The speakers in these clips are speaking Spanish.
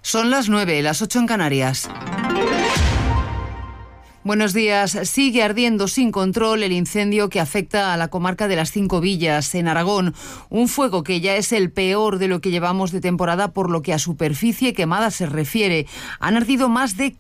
Son las 9, las 8 en Canarias. Buenos días. Sigue ardiendo sin control el incendio que afecta a la comarca de las Cinco Villas, en Aragón. Un fuego que ya es el peor de lo que llevamos de temporada por lo que a superficie quemada se refiere. Han ardido más de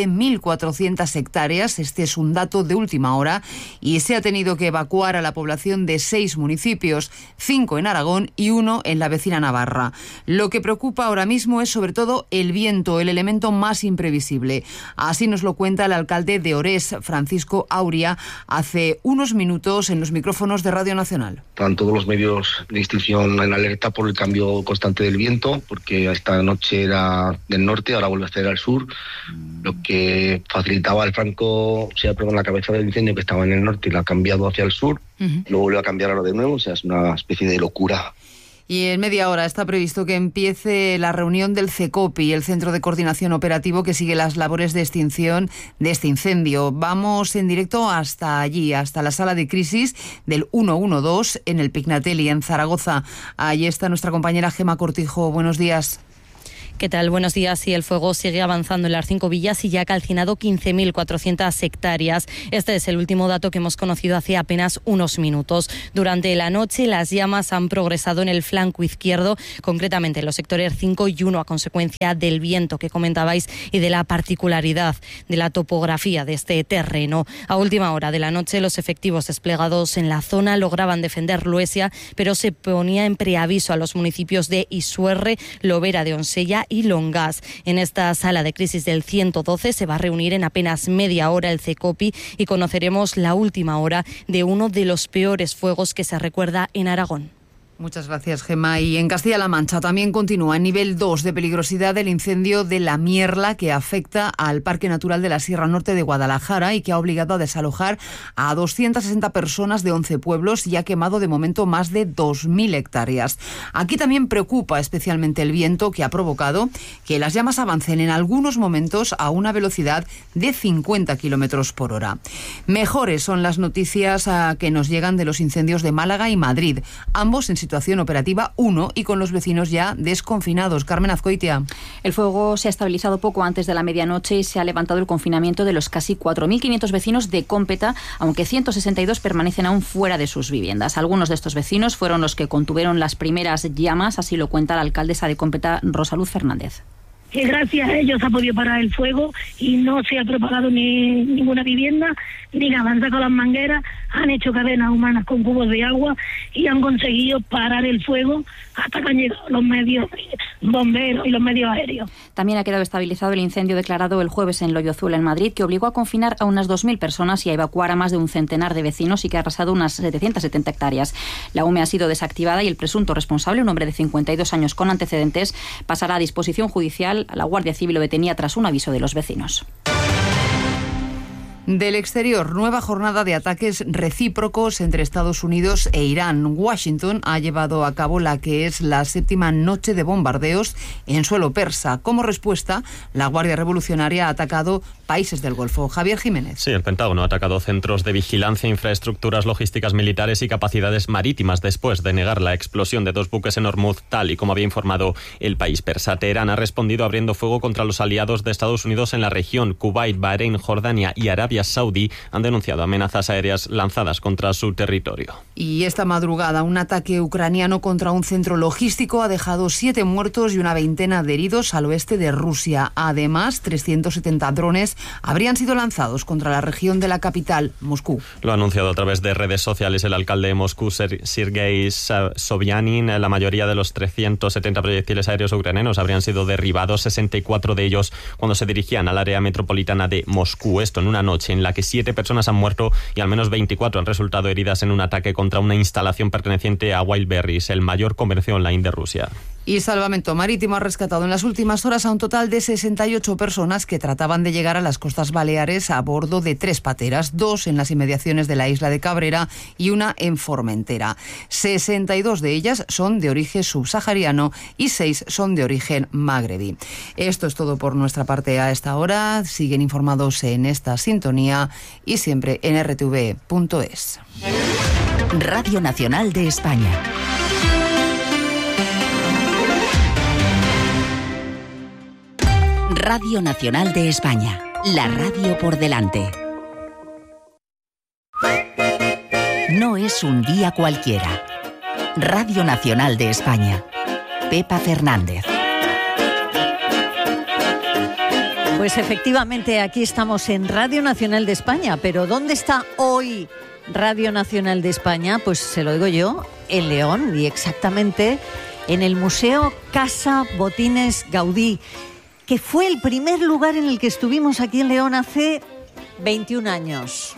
15.400 hectáreas, este es un dato de última hora, y se ha tenido que evacuar a la población de 6 municipios, 5 en Aragón y 1 en la vecina Navarra. Lo que preocupa ahora mismo es sobre todo el viento, el elemento más imprevisible. Así nos lo cuenta el alcalde de Orés, Francisco Auria, hace unos minutos en los micrófonos de Radio Nacional. Están todos los medios de extinción en alerta por el cambio constante del viento, porque esta noche era del norte, ahora vuelve a estar al sur, lo que facilitaba el la cabeza del incendio que estaba en el norte y la ha cambiado hacia el sur, luego vuelve a cambiar ahora de nuevo, o sea, es una especie de locura. Y en media hora está previsto que empiece la reunión del CECOPI, el Centro de Coordinación Operativo que sigue las labores de extinción de este incendio. Vamos en directo hasta allí, hasta la sala de crisis del 112 en el Pignatelli, en Zaragoza. Allí está nuestra compañera Gemma Cortijo. Buenos días. ¿Qué tal? Buenos días. Sí, el fuego sigue avanzando en las 5 villas y ya ha calcinado 15.400 hectáreas. Este es el último dato que hemos conocido hace apenas unos minutos. Durante la noche las llamas han progresado en el flanco izquierdo, concretamente en los sectores 5 y 1 a consecuencia del viento que comentabais y de la particularidad de la topografía de este terreno. A última hora de la noche los efectivos desplegados en la zona lograban defender Luesia, pero se ponía en preaviso a los municipios de Isuerre, Lobera de Onsella y Longas. En esta sala de crisis del 112 se va a reunir en apenas media hora el CECOPI y conoceremos la última hora de uno de los peores fuegos que se recuerda en Aragón. Muchas gracias, Gemma. Y en Castilla-La Mancha también continúa en nivel 2 de peligrosidad el incendio de La Mierla, que afecta al Parque Natural de la Sierra Norte de Guadalajara y que ha obligado a desalojar a 260 personas de 11 pueblos y ha quemado de momento más de 2.000 hectáreas. Aquí también preocupa especialmente el viento, que ha provocado que las llamas avancen en algunos momentos a una velocidad de 50 kilómetros por hora. Mejores son las noticias que nos llegan de los incendios de Málaga y Madrid, ambos en situación operativa 1 y con los vecinos ya desconfinados. Carmen Azcoitia. El fuego se ha estabilizado poco antes de la medianoche y se ha levantado el confinamiento de los casi 4.500 vecinos de Cómpeta, aunque 162 permanecen aún fuera de sus viviendas. Algunos de estos vecinos fueron los que contuvieron las primeras llamas, así lo cuenta la alcaldesa de Cómpeta, Rosa Luz Fernández. Que gracias a ellos ha podido parar el fuego y no se ha propagado ninguna vivienda ni nada. Han sacado las mangueras, han hecho cadenas humanas con cubos de agua y han conseguido parar el fuego hasta que han llegado los medios bomberos y los medios aéreos. También ha quedado estabilizado el incendio declarado el jueves en Loyozuela, en Madrid, que obligó a confinar a unas 2.000 personas y a evacuar a más de un centenar de vecinos y que ha arrasado unas 770 hectáreas. La UME ha sido desactivada y el presunto responsable, un hombre de 52 años con antecedentes, pasará a disposición judicial. La Guardia Civil lo detenía tras un aviso de los vecinos. Del exterior, nueva jornada de ataques recíprocos entre Estados Unidos e Irán. Washington ha llevado a cabo la que es la 7ª noche de bombardeos en suelo persa. Como respuesta, la Guardia Revolucionaria ha atacado países del Golfo. Javier Jiménez. Sí, el Pentágono ha atacado centros de vigilancia, infraestructuras logísticas militares y capacidades marítimas después de negar la explosión de 2 buques en Hormuz, tal y como había informado el país persa. Teherán ha respondido abriendo fuego contra los aliados de Estados Unidos en la región. Kuwait, Bahrein, Jordania y Arabia Saudí han denunciado amenazas aéreas lanzadas contra su territorio. Y esta madrugada un ataque ucraniano contra un centro logístico ha dejado 7 muertos y una veintena de heridos al oeste de Rusia. Además, 370 drones habrían sido lanzados contra la región de la capital, Moscú. Lo ha anunciado a través de redes sociales el alcalde de Moscú, Sergei Sobyanin. La mayoría de los 370 proyectiles aéreos ucranianos habrían sido derribados, 64 de ellos cuando se dirigían al área metropolitana de Moscú. Esto en una noche en la que 7 personas han muerto y al menos 24 han resultado heridas en un ataque contra una instalación perteneciente a Wildberries, el mayor comercio online de Rusia. Y Salvamento Marítimo ha rescatado en las últimas horas a un total de 68 personas que trataban de llegar a las costas Baleares a bordo de 3 pateras, 2 en las inmediaciones de la isla de Cabrera y una en Formentera. 62 de ellas son de origen subsahariano y 6 son de origen magrebí. Esto es todo por nuestra parte a esta hora. Siguen informados en esta sintonía y siempre en rtv.es. Radio Nacional de España. Radio Nacional de España, la radio por delante. No es un día cualquiera. Radio Nacional de España. Pepa Fernández. Pues efectivamente, aquí estamos en Radio Nacional de España, pero ¿dónde está hoy Radio Nacional de España? Pues se lo digo yo, en León, y exactamente en el Museo Casa Botines Gaudí, que fue el primer lugar en el que estuvimos aquí en León hace 21 años.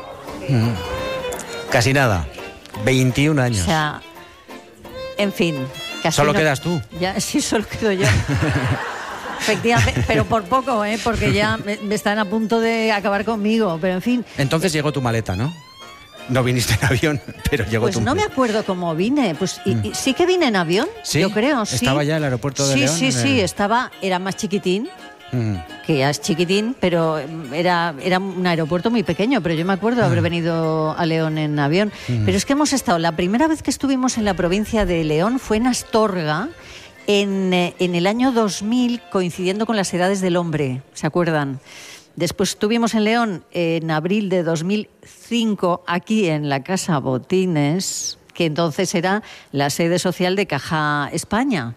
Casi nada, 21 años. O sea, en fin. Casi ¿Solo quedas tú? Ya, sí, solo quedo yo. Efectivamente, pero por poco, porque ya me están a punto de acabar conmigo, pero en fin. Entonces llegó tu maleta, ¿no? No viniste en avión, pero llegó pues tu maleta. Pues no me acuerdo cómo vine, pues y sí que vine en avión, ¿Sí? Yo creo, sí. ¿Estaba ya en el aeropuerto de León? Sí, era más chiquitín, que ya es chiquitín, pero era un aeropuerto muy pequeño, pero yo me acuerdo haber venido a León en avión. Pero es que hemos estado, la primera vez que estuvimos en la provincia de León fue en Astorga, en el año 2000, coincidiendo con las edades del hombre, ¿se acuerdan? Después estuvimos en León en abril de 2005, aquí en la Casa Botines, que entonces era la sede social de Caja España.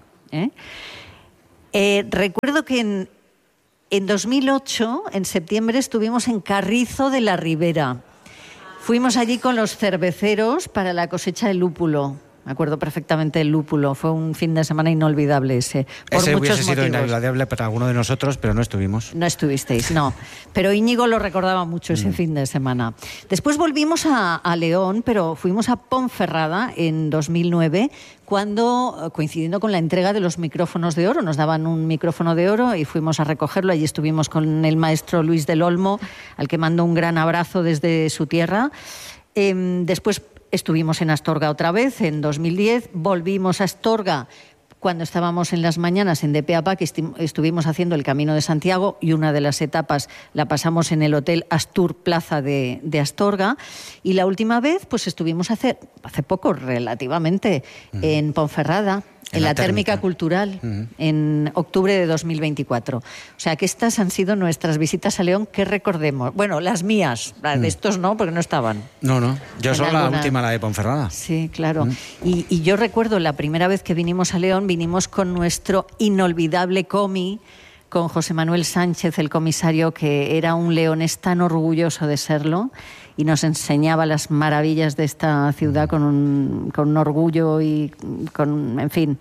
Recuerdo que en 2008, en septiembre, estuvimos en Carrizo de la Ribera. Fuimos allí con los cerveceros para la cosecha del lúpulo. Me acuerdo perfectamente del lúpulo. Fue un fin de semana inolvidable ese. Ese hubiese sido inolvidable para alguno de nosotros, pero no estuvimos. No estuvisteis, no. Pero Íñigo lo recordaba mucho ese fin de semana. Después volvimos a León, pero fuimos a Ponferrada en 2009, cuando, coincidiendo con la entrega de los micrófonos de oro, nos daban un micrófono de oro y fuimos a recogerlo. Allí estuvimos con el maestro Luis del Olmo, al que mando un gran abrazo desde su tierra. Después estuvimos en Astorga otra vez, en 2010, volvimos a Astorga cuando estábamos en las mañanas en DPAPA, que estuvimos haciendo el Camino de Santiago, y una de las etapas la pasamos en el Hotel Astur Plaza de Astorga, y la última vez pues estuvimos hace poco relativamente en Ponferrada, en la térmica cultural, en octubre de 2024. O sea que estas han sido nuestras visitas a León, que recordemos. Bueno, las mías, las de estos no, porque no estaban. No, yo solo la última, la de Ponferrada. Sí, claro. Y yo recuerdo la primera vez que vinimos a León, vinimos con nuestro inolvidable comi, con José Manuel Sánchez, el comisario, que era un leonés tan orgulloso de serlo, y nos enseñaba las maravillas de esta ciudad con un orgullo y en fin,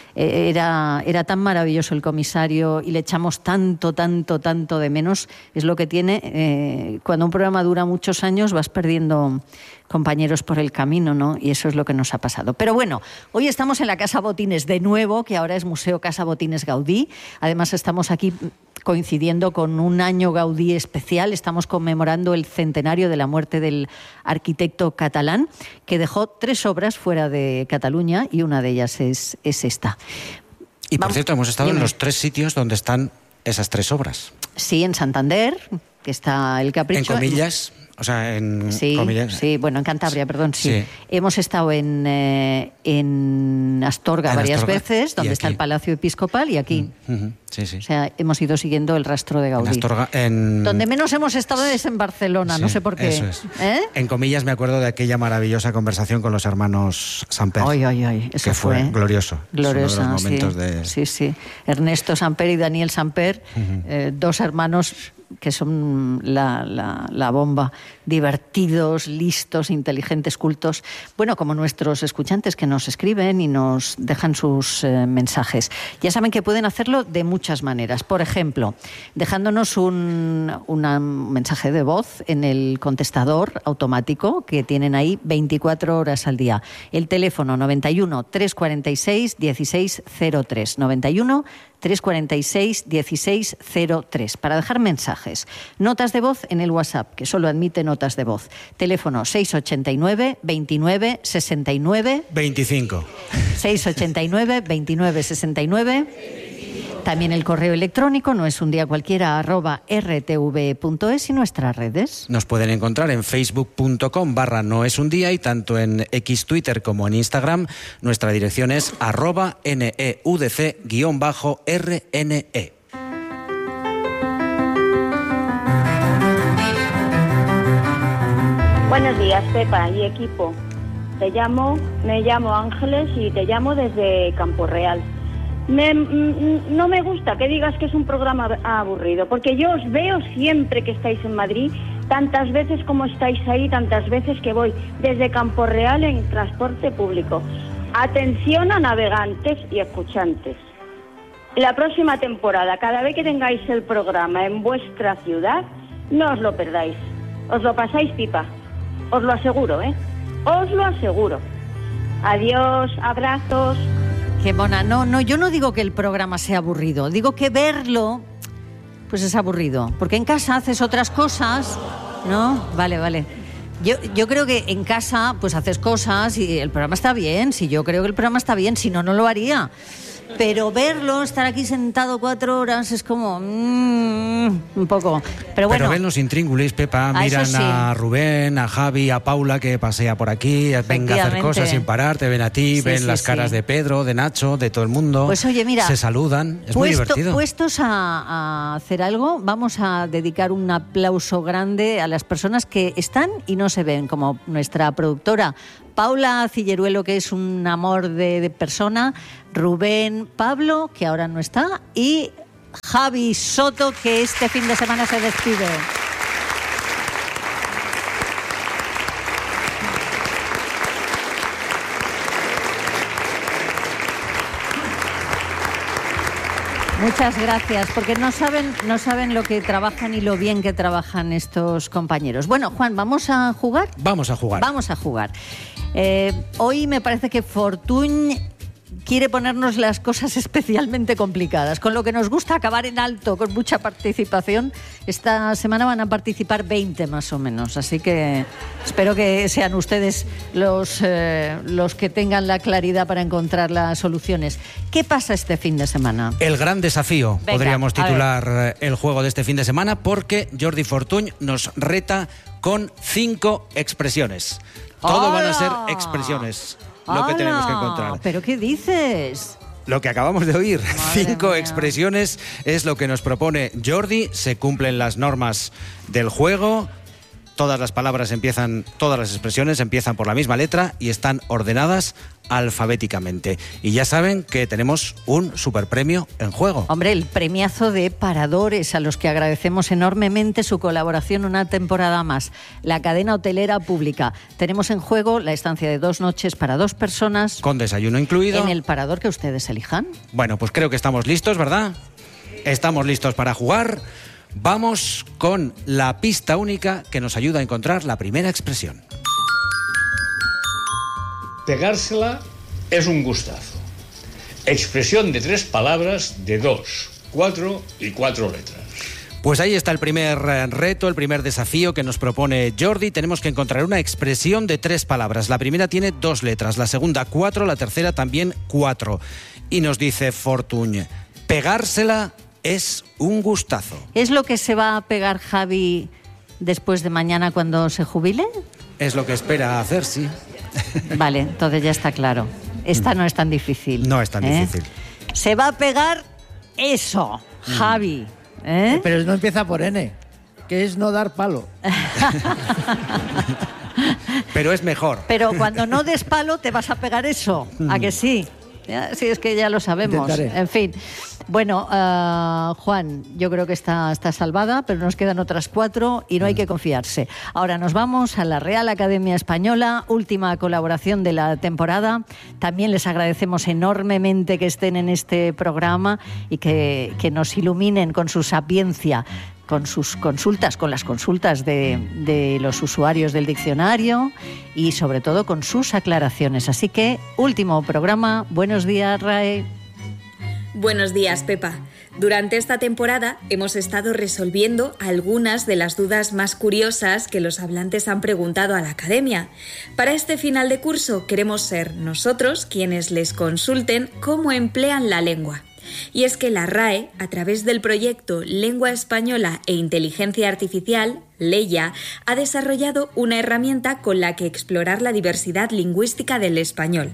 era tan maravilloso el comisario, y le echamos tanto de menos. Es lo que tiene, cuando un programa dura muchos años vas perdiendo compañeros por el camino, ¿no? Y eso es lo que nos ha pasado. Pero bueno, hoy estamos en la Casa Botines de nuevo, que ahora es Museo Casa Botines Gaudí. Además estamos aquí coincidiendo con un año Gaudí especial. Estamos conmemorando el centenario de la muerte del arquitecto catalán, que dejó 3 obras fuera de Cataluña, y una de ellas es esta. Y por cierto, hemos estado en los 3 sitios donde están esas 3 obras. Sí, en Santander, que está el Capricho. En Comillas. O sea, en Comillas. Sí, bueno, en Cantabria, perdón, sí. Hemos estado en Astorga varias veces, donde está el Palacio Episcopal, y aquí. Sí. O sea, hemos ido siguiendo el rastro de Gaudí. En Astorga, Donde menos hemos estado es en Barcelona, no sé por qué. Eso es. En Comillas me acuerdo de aquella maravillosa conversación con los hermanos Samper. Eso que fue glorioso. Gloriosa, uno de los momentos sí. Ernesto Samper y Daniel Samper, 2 hermanos que son la bomba. Divertidos, listos, inteligentes, cultos. Bueno, como nuestros escuchantes que nos escriben y nos dejan sus mensajes. Ya saben que pueden hacerlo de muchas maneras. Por ejemplo, dejándonos un mensaje de voz en el contestador automático que tienen ahí 24 horas al día. El teléfono 91 346 1603. 91 346 1603 para dejar mensajes. Notas de voz en el WhatsApp, que solo admite notas de voz. Teléfono 689 29 69 25. 689 29 69. También el correo electrónico noesundiacualquiera @rtv.es y nuestras redes. Nos pueden encontrar en facebook.com/noesundía y tanto en X, Twitter como en Instagram. Nuestra dirección es @neudc_rne. Buenos días, Pepa y equipo. Me llamo Ángeles y te llamo desde Campo Real. No me gusta que digas que es un programa aburrido, porque yo os veo siempre que estáis en Madrid, tantas veces como estáis ahí, tantas veces que voy desde Campo Real en transporte público. Atención a navegantes y escuchantes. La próxima temporada, cada vez que tengáis el programa en vuestra ciudad, no os lo perdáis. Os lo pasáis pipa. Os lo aseguro, ¿eh? Os lo aseguro. Adiós, abrazos. Qué mona. No, yo no digo que el programa sea aburrido. Digo que verlo, pues es aburrido. Porque en casa haces otras cosas, ¿no? Vale. Yo creo que en casa, pues haces cosas y el programa está bien. Si yo creo que el programa está bien, si no, no lo haría. Pero verlo, estar aquí sentado 4 horas, es como... un poco... Pero bueno... Pero ven los intríngulis, Pepa. Miran sí. A Rubén, a Javi, a Paula, que pasea por aquí. Venga a hacer cosas sin parar. Te ven a ti, sí, ven las caras de Pedro, de Nacho, de todo el mundo. Pues oye, mira... Se saludan. Es muy divertido. Puestos a hacer algo, vamos a dedicar un aplauso grande a las personas que están y no se ven, como nuestra productora Paula Cilleruelo, que es un amor de persona, Rubén, Pablo, que ahora no está, y Javi Soto, que este fin de semana se despide. Muchas gracias, porque no saben lo que trabajan y lo bien que trabajan estos compañeros. Bueno, Juan, ¿vamos a jugar? Vamos a jugar. Hoy me parece que Fortuny quiere ponernos las cosas especialmente complicadas, con lo que nos gusta acabar en alto, con mucha participación. Esta semana van a participar 20 más o menos, así que espero que sean ustedes los que tengan la claridad para encontrar las soluciones. ¿Qué pasa este fin de semana? El gran desafío, venga, podríamos titular el juego de este fin de semana, porque Jordi Fortuny nos reta con 5 expresiones. Todo van a ser expresiones. Lo que tenemos que encontrar. ¿Pero qué dices? Lo que acabamos de oír. 5 expresiones es lo que nos propone Jordi. Se cumplen las normas del juego. Todas las expresiones empiezan por la misma letra y están ordenadas alfabéticamente. Y ya saben que tenemos un superpremio en juego. Hombre, el premiazo de Paradores, a los que agradecemos enormemente su colaboración una temporada más. La cadena hotelera pública. Tenemos en juego la estancia de 2 noches para 2 personas. Con desayuno incluido. En el parador que ustedes elijan. Bueno, pues creo que estamos listos, ¿verdad? Estamos listos para jugar. Vamos con la pista única que nos ayuda a encontrar la primera expresión. Pegársela es un gustazo. Expresión de 3 palabras de 2, 4 y 4 letras. Pues ahí está el primer reto, el primer desafío que nos propone Jordi. Tenemos que encontrar una expresión de 3 palabras. La primera tiene 2 letras, la segunda 4, la tercera también 4. Y nos dice Fortuny, pegársela es un gustazo. ¿Es lo que se va a pegar Javi después de mañana cuando se jubile? Es lo que espera hacer, sí. Vale, entonces ya está claro. Esta no es tan difícil. No es tan difícil. Se va a pegar eso, Javi. Pero no empieza por N, que es no dar palo. Pero es mejor. Pero cuando no des palo te vas a pegar eso, ¿a que sí? Sí, es que ya lo sabemos. Intentaré. En fin. Bueno, Juan, yo creo que está salvada, pero nos quedan otras 4 y no hay que confiarse. Ahora nos vamos a la Real Academia Española, última colaboración de la temporada. También les agradecemos enormemente que estén en este programa y que nos iluminen con su sapiencia, con sus consultas, con las consultas de los usuarios del diccionario y sobre todo con sus aclaraciones. Así que, último programa. Buenos días, RAE. Buenos días, Pepa. Durante esta temporada hemos estado resolviendo algunas de las dudas más curiosas que los hablantes han preguntado a la Academia. Para este final de curso queremos ser nosotros quienes les consulten cómo emplean la lengua. Y es que la RAE, a través del proyecto Lengua Española e Inteligencia Artificial, LEIA, ha desarrollado una herramienta con la que explorar la diversidad lingüística del español.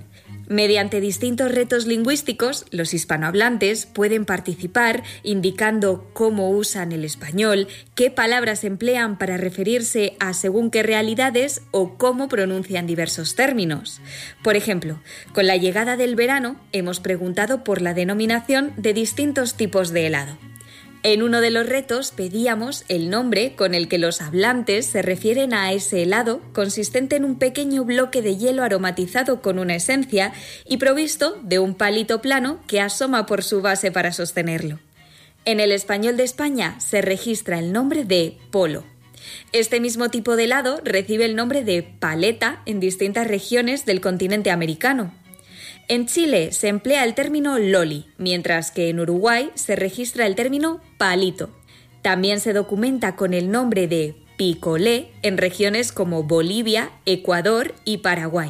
Mediante distintos retos lingüísticos, los hispanohablantes pueden participar indicando cómo usan el español, qué palabras emplean para referirse a según qué realidades o cómo pronuncian diversos términos. Por ejemplo, con la llegada del verano hemos preguntado por la denominación de distintos tipos de helado. En uno de los retos pedíamos el nombre con el que los hablantes se refieren a ese helado, consistente en un pequeño bloque de hielo aromatizado con una esencia y provisto de un palito plano que asoma por su base para sostenerlo. En el español de España se registra el nombre de polo. Este mismo tipo de helado recibe el nombre de paleta en distintas regiones del continente americano. En Chile se emplea el término loli, mientras que en Uruguay se registra el término palito. También se documenta con el nombre de picolé en regiones como Bolivia, Ecuador y Paraguay.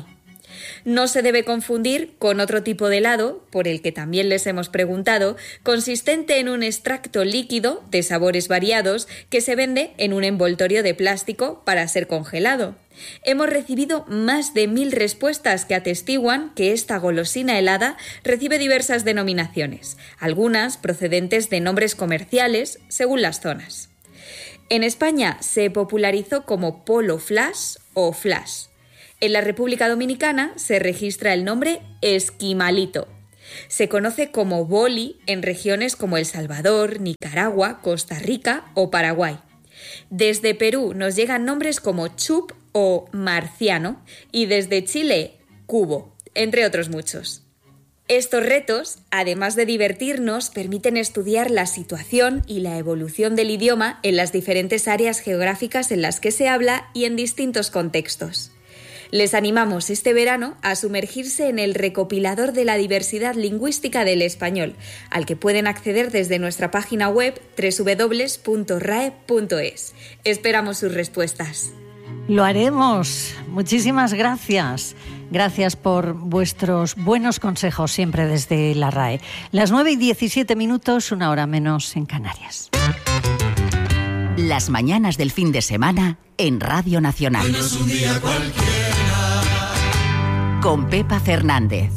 No se debe confundir con otro tipo de helado, por el que también les hemos preguntado, consistente en un extracto líquido de sabores variados que se vende en un envoltorio de plástico para ser congelado. Hemos recibido más de 1000 respuestas que atestiguan que esta golosina helada recibe diversas denominaciones, algunas procedentes de nombres comerciales según las zonas. En España se popularizó como polo flash o flash. En la República Dominicana se registra el nombre esquimalito. Se conoce como boli en regiones como El Salvador, Nicaragua, Costa Rica o Paraguay. Desde Perú nos llegan nombres como chup o marciano y desde Chile, cubo, entre otros muchos. Estos retos, además de divertirnos, permiten estudiar la situación y la evolución del idioma en las diferentes áreas geográficas en las que se habla y en distintos contextos. Les animamos este verano a sumergirse en el recopilador de la diversidad lingüística del español, al que pueden acceder desde nuestra página web www.rae.es. Esperamos sus respuestas. Lo haremos. Muchísimas gracias. Gracias por vuestros buenos consejos siempre desde la RAE. Las 9:17, 1 hora menos en Canarias. Las mañanas del fin de semana en Radio Nacional. Hoy no es un día cualquiera. Con Pepa Fernández.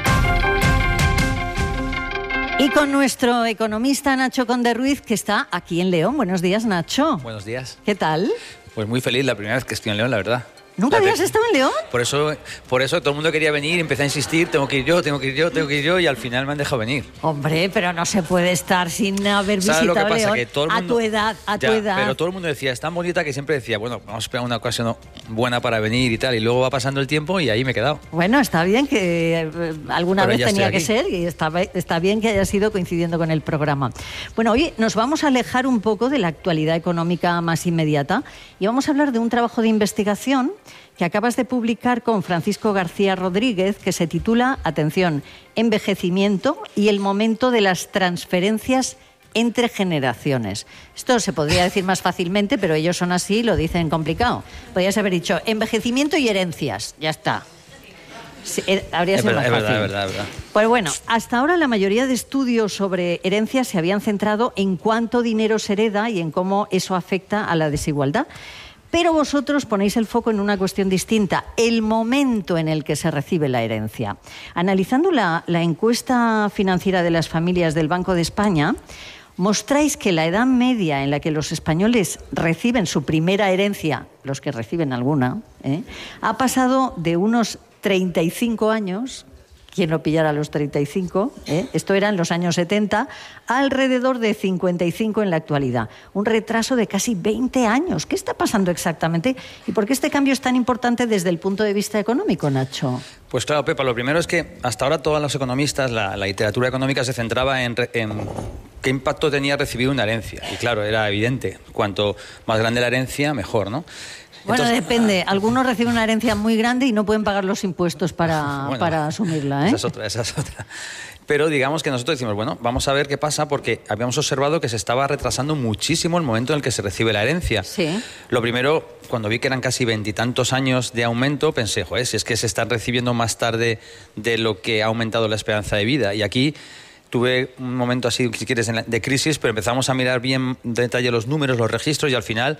Y con nuestro economista Nacho Conde Ruiz, que está aquí en León. Buenos días, Nacho. Buenos días. ¿Qué tal? Pues muy feliz, la primera vez que estoy en León, la verdad. ¿Nunca habías estado en León? Por eso todo el mundo quería venir, empecé a insistir, tengo que ir yo, y al final me han dejado venir. Hombre, pero no se puede estar sin haber visitado lo que pasa? León Que todo el mundo, a tu edad. Pero todo el mundo decía, es tan bonita que siempre decía, bueno, vamos a esperar una ocasión buena para venir y tal, y luego va pasando el tiempo y ahí me he quedado. Bueno, está bien que alguna vez tenía que ser y está bien que haya sido coincidiendo con el programa. Bueno, hoy nos vamos a alejar un poco de la actualidad económica más inmediata y vamos a hablar de un trabajo de investigación que acabas de publicar con Francisco García Rodríguez, que se titula, atención, Envejecimiento y el momento de las transferencias entre generaciones. Esto se podría decir más fácilmente, pero ellos son así y lo dicen complicado. Podrías haber dicho envejecimiento y herencias, ya está. Sí, habría sido más fácil. Es verdad. Pues bueno, hasta ahora la mayoría de estudios sobre herencias se habían centrado en cuánto dinero se hereda y en cómo eso afecta a la desigualdad. Pero vosotros ponéis el foco en una cuestión distinta, el momento en el que se recibe la herencia. Analizando la encuesta financiera de las familias del Banco de España, mostráis que la edad media en la que los españoles reciben su primera herencia, los que reciben alguna, ha pasado de unos 35 años... ¿Quién lo pillara a los 35? Esto era en los años 70, alrededor de 55 en la actualidad. Un retraso de casi 20 años. ¿Qué está pasando exactamente? ¿Y por qué este cambio es tan importante desde el punto de vista económico, Nacho? Pues claro, Pepa, lo primero es que hasta ahora todos los economistas, la literatura económica se centraba en qué impacto tenía recibir una herencia. Y claro, era evidente, cuanto más grande la herencia, mejor, ¿no? Bueno, depende. Algunos reciben una herencia muy grande y no pueden pagar los impuestos para asumirla. Esa es otra. Pero digamos que nosotros decimos, bueno, vamos a ver qué pasa, porque habíamos observado que se estaba retrasando muchísimo el momento en el que se recibe la herencia. Sí. Lo primero, cuando vi que eran casi 20 y tantos años de aumento, pensé, joder, si es que se están recibiendo más tarde de lo que ha aumentado la esperanza de vida. Y aquí tuve un momento así, si quieres, de crisis, pero empezamos a mirar bien de detalle los números, los registros, y al final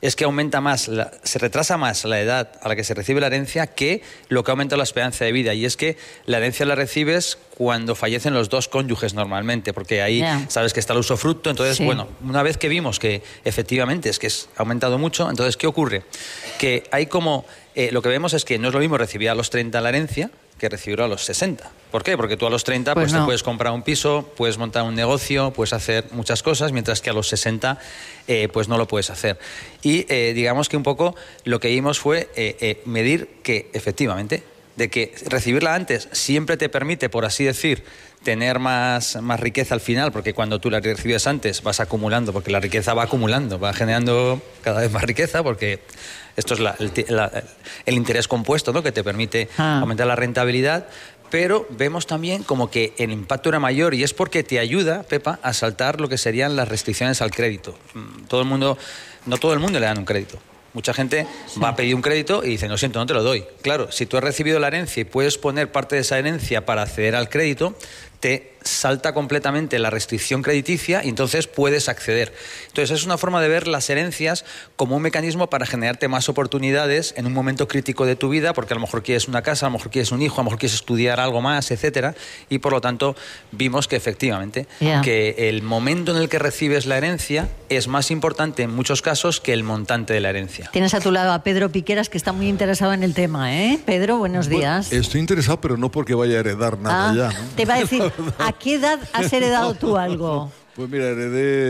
es que se retrasa más la edad a la que se recibe la herencia que lo que aumenta la esperanza de vida. Y es que la herencia la recibes cuando fallecen los dos cónyuges normalmente, porque ahí sabes que está el usufructo. Entonces, bueno, una vez que vimos que efectivamente ha aumentado mucho, entonces, ¿qué ocurre? Que hay como, lo que vemos es que no es lo mismo recibir a los 30 la herencia que recibirlo a los 60. ¿Por qué? Porque tú a los 30 pues te puedes comprar un piso, puedes montar un negocio, puedes hacer muchas cosas, mientras que a los 60 pues no lo puedes hacer. Y digamos que un poco lo que vimos fue medir que efectivamente, de que recibirla antes siempre te permite, por así decir, tener más riqueza al final, porque cuando tú la recibes antes vas acumulando, porque la riqueza va acumulando, va generando cada vez más riqueza, porque esto es el interés compuesto, ¿no?, que te permite aumentar la rentabilidad. Pero vemos también como que el impacto era mayor, y es porque te ayuda, Pepa, a saltar lo que serían las restricciones al crédito. No todo el mundo le dan un crédito. Mucha gente va a pedir un crédito y dice, lo siento, no te lo doy. Claro, si tú has recibido la herencia y puedes poner parte de esa herencia para acceder al crédito, te salta completamente la restricción crediticia y entonces puedes acceder. Entonces es una forma de ver las herencias como un mecanismo para generarte más oportunidades en un momento crítico de tu vida, porque a lo mejor quieres una casa, a lo mejor quieres un hijo, a lo mejor quieres estudiar algo más, etcétera, y por lo tanto vimos que efectivamente que el momento en el que recibes la herencia es más importante en muchos casos que el montante de la herencia. Tienes a tu lado a Pedro Piqueras, que está muy interesado en el tema, ¿eh? Pedro, buenos días. Estoy interesado, pero no porque vaya a heredar nada ya, ¿no? Te iba a decir, ¿a qué edad has heredado tú algo? Pues mira, heredé